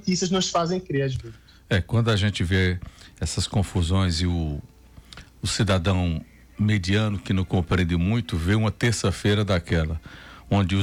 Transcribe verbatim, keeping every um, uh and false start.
notícias nos fazem crer às vezes. É, quando a gente vê essas confusões e o, o cidadão mediano que não compreende muito, vê uma terça-feira daquela, onde os